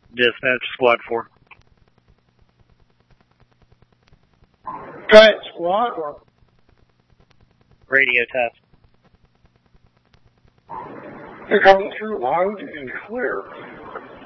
Dispatch, Squad 4. Go ahead, Squad 4. Radio test. They're coming through loud and clear.